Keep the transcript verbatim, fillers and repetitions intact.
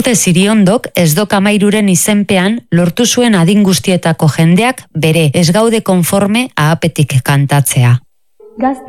Urte Ziriondok ez dok amairuren izenpean lortu zuen adin guztietako jendeak bere ez gaude konforme ahapetik kantatzea.